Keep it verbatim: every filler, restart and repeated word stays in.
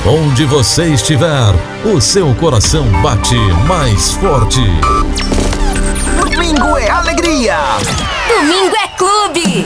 Onde você estiver, o seu coração bate mais forte. Domingo é alegria. Domingo é clube.